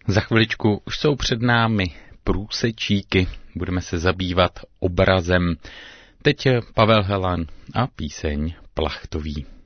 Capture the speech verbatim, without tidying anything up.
Za chviličku už jsou před námi průsečíky, budeme se zabývat obrazem. Teď Pavel Helan a píseň Plachtový.